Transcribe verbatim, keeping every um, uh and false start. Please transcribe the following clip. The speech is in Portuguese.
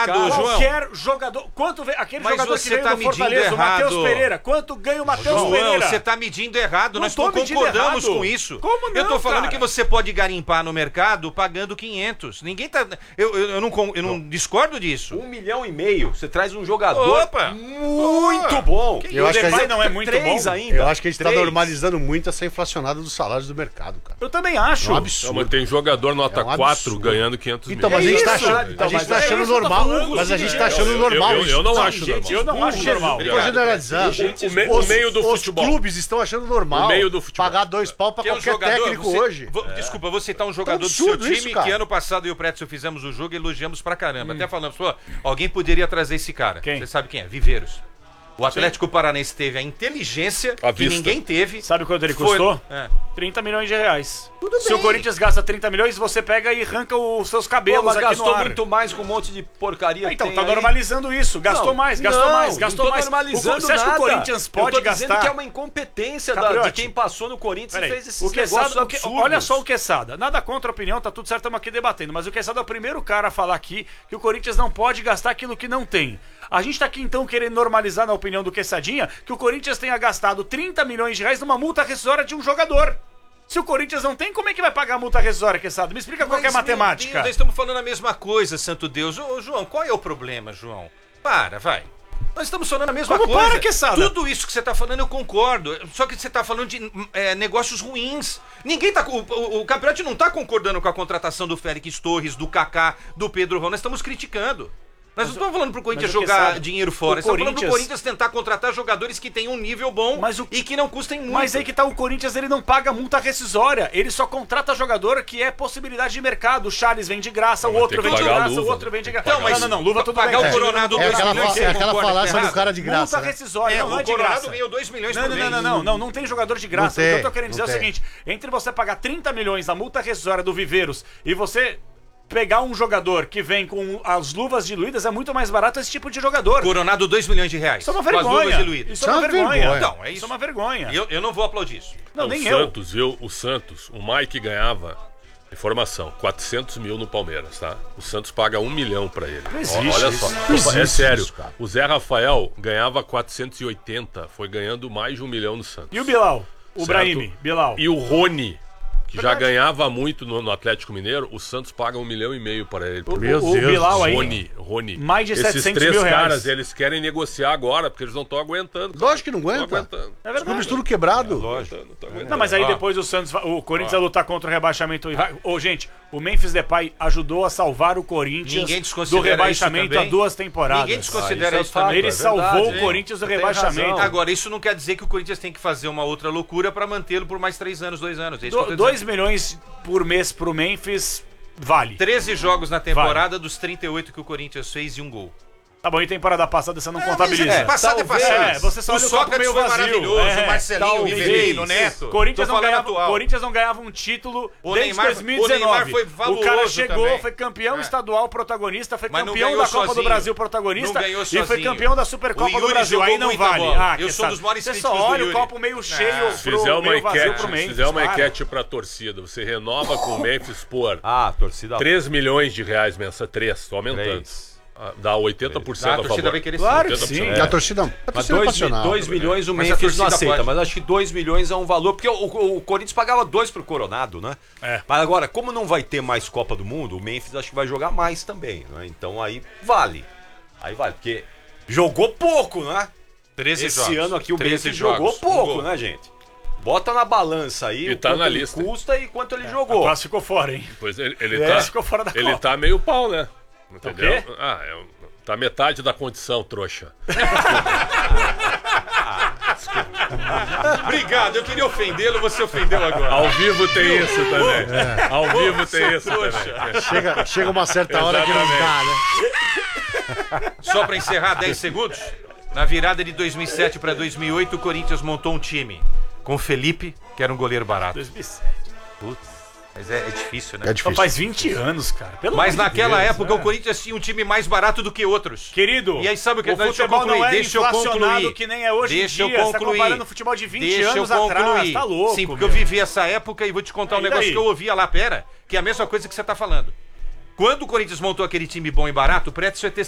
João. Qualquer jogador. Quanto vem, aquele Mas jogador você que veio tá do Fortaleza, medindo o Matheus errado. Pereira. Quanto ganha o Matheus João, Pereira? você tá medindo errado. Não Nós tô não medindo concordamos errado. com isso. Como não, Eu tô falando cara? que você pode garimpar no mercado pagando quinhentos. Ninguém tá... Eu, eu, eu não, con- eu não discordo disso. Um milhão e meio, você traz um jogador Opa! muito bom. Eu acho que a gente não é muito Três bom. ainda. Eu acho que a gente tá Três. normalizando muito essa inflacionada dos salários do mercado, cara. Eu também acho. É um Não, absurdo. mas tem jogador nota É um quatro absurdo. ganhando quinhentos mil. Então, mas a gente tá isso, achando, então, a gente mas tá é achando isso que eu tô normal. falando, Mas a gente tá Eu- achando eu- normal eu- isso. eu não Não, acho gente, normal. Eu não acho normal. Tô generalizando. O, me- o meio do Os futebol. clubes estão achando normal O meio do futebol. pagar dois pau pra Que é um qualquer jogador, técnico você- hoje. vou- Desculpa, vou citar um jogador do seu absurdo time isso, cara. que ano passado eu e o Pretzel fizemos o jogo e elogiamos pra caramba. Até falamos, pô, alguém poderia trazer esse cara. Quem? Você sabe quem é? Viveiros. O Atlético Paranense teve a inteligência À que vista. ninguém teve. Sabe quanto ele Foi- custou? É. trinta milhões de reais. Se bem. o Corinthians gasta trinta milhões, você pega e arranca os seus Pô, cabelos mas aqui no gastou ar. muito mais com um monte de porcaria que Então, tem tá aí. normalizando isso. Gastou Não, mais, gastou não, mais, gastou não tô mais. normalizando O- Você acha que o nada. Corinthians pode Eu tô dizendo gastar? que é uma incompetência da- Capriotti. de quem passou no Corinthians Peraí, e fez esses o Quesada, negócios o que- absurdos. olha só o Quesada. Nada contra a opinião, tá tudo certo, estamos aqui debatendo. Mas o Quesada é o primeiro cara a falar aqui que o Corinthians não pode gastar aquilo que não tem. A gente tá aqui então querendo normalizar, na opinião do Quessadinha, que o Corinthians tenha gastado trinta milhões de reais numa multa rescisória de um jogador. Se o Corinthians não tem, como é que vai pagar a multa rescisória, Quesada? Me explica qual que é a Mas, meu matemática. Deus, nós estamos falando a mesma coisa, santo Deus. Ô, João, qual é o problema, João? Para, vai. Nós estamos falando a mesma Como coisa. para, Quesada? Tudo isso que você está falando eu concordo. Só que você está falando de é, negócios ruins. Ninguém tá. O, o, o Capriotti não está concordando com a contratação do Félix Torres, do Kaká, do Pedro Raul. Nós estamos criticando. Nós não estamos falando pro Corinthians mas o jogar Quesada, dinheiro o fora. Nós estamos falando pro Corinthians- Corinthians tentar contratar jogadores que tenham um nível bom Mas o- e que não custem muito. Mas aí que tá, o Corinthians ele não paga multa rescisória, ele só contrata jogador que é possibilidade de mercado. O Charles vem de graça, o Mas outro tem que vem de pagar a graça, o luva. outro vem de graça. Então, mas não, não, não, luva tudo pagar bem. o Coronado É dois aquela, milhões, fa- você é aquela concorda que falácia é do errado? cara de graça. Multa né? rescisória, É, não, não é o de Coronado graça. ganhou dois milhões Não, por não, mês. não, não, não, não, não tem jogador de graça. Não O que tem, eu tô querendo dizer é não o tem. seguinte: entre você pagar trinta milhões na multa rescisória do Viveiros e você pegar um jogador que vem com as luvas diluídas, é muito mais barato esse tipo de jogador. Coronado dois milhões de reais. Isso é uma com as luvas vergonha. diluídas. Isso é uma Isso é uma vergonha. vergonha. Então, é isso. Isso é uma vergonha. Eu, eu não vou aplaudir isso. Não, o nem eu. Santos, viu? O Santos, o Mike ganhava, informação, quatrocentos mil no Palmeiras, tá? O Santos paga um milhão pra ele. Não Ó, existe olha isso. só, Não existe é sério. isso, cara. O Zé Rafael ganhava quatrocentos e oitenta, foi ganhando mais de um milhão no Santos. E o Bilal? O Certo? Brahimi, Bilal. E o Rony, que já Verdade. ganhava muito no, no Atlético Mineiro, o Santos paga um milhão e meio para ele. O, Meu o, o Deus, Bilal aí. Rony, Rony. Mais de Esses setecentos três mil reais. caras, eles querem negociar agora, porque eles não estão aguentando. cara. Lógico que não Tão aguenta. aguentando. É Os verdade. clubes tudo quebrado. Aguentando, não tão aguentando. Não, mas aí Ah, depois o Santos, vai- o Corinthians vai lutar contra o rebaixamento. e vai- Ô, gente, o Memphis Depay ajudou a salvar o Corinthians Ninguém do desconsidera rebaixamento isso também. há duas temporadas. Ninguém desconsidera Ah, isso, isso é fato, também. Ele é salvou verdade, o hein? Corinthians do Você tem rebaixamento. razão. Agora, isso não quer dizer que o Corinthians tem que fazer uma outra loucura pra mantê-lo por mais três anos, dois anos. É isso que eu tô Do, dois dizendo. milhões por mês pro Memphis, vale. treze jogos na temporada dos trinta e oito que o Corinthians fez e um gol. Tá bom, e temporada passada você não É, contabiliza. mas é, passado é Talvez- passado. É, você só o olha o copo Sócrates meio foi vazio. maravilhoso, É, o Marcelinho, o talvez. Rivelino, o Neto. Corinthians Tô não, falando ganhava, atual. Corinthians não ganhava um título O desde Neymar- dois mil e o Neymar dezenove. foi O fabuloso cara chegou, também. foi campeão É. estadual protagonista, foi Mas não campeão ganhou da Copa sozinho. do Brasil protagonista Não ganhou e foi sozinho. campeão da O Supercopa do Yuri Brasil. jogou Aí não muita vale. bola. Ah, Eu que sou um dos sabe. maiores Você críticos só do olha o Yuri. copo meio cheio Se pro fizer uma meio vazio enquete, pro se Memphis. fizer uma para. enquete pra torcida, você renova com o Memphis por Ah, torcida. três milhões de reais mensal, três, tô aumentando. Três. Ah, Dá oitenta por cento Ah, a a torcida favor. vai querer Claro que oitenta por sim. cento. E a torcida, a Mas torcida é dois passional. milhões o Mas a Memphis não torcida aceita, pode. mas acho que dois milhões é um valor, porque o, o- o Corinthians pagava dois pro Coronado, né? É. Mas agora, como não vai ter mais Copa do Mundo, o Memphis acho que vai jogar mais também, né? Então aí vale. Aí vale, porque jogou pouco, né? treze Esse jogos. ano aqui o treze Memphis jogos, jogou um pouco, gol. né, gente? Bota na balança aí E o tá quanto na ele lista. custa e quanto ele A jogou. classe ficou fora, hein? Pois ele, ele É, tá, ficou fora da ele Copa. tá meio pau, né? Entendeu? quê? Ah, é, um- tá metade da condição, trouxa. Obrigado, eu queria ofendê-lo, você ofendeu agora. Ao vivo tem isso também. Ao vivo tem isso também. Chega, chega uma certa hora que não dá, né? Só pra encerrar, dez segundos. Na virada de dois mil e sete pra dois mil e oito, o Corinthians montou um time com o Felipe, que era um goleiro barato. dois mil e sete. Putz, mas é, é difícil, né? É difícil. Faz vinte anos, cara. Pelo Mas amor de naquela Deus, época né? o Corinthians tinha um time mais barato do que outros. Querido, E aí sabe o que- o deixa eu futebol concluir, não é deixa eu inflacionado concluir. que nem é hoje Deixa em eu dia. Você tá concluir. comparando futebol de vinte Deixa anos eu atrás. concluir. Tá louco, Sim, porque meu. eu vivi essa época e vou te contar um E negócio daí? que eu ouvia lá, pera, que é a mesma coisa que você tá falando. Quando o Corinthians montou aquele time bom e barato, o Pretzel é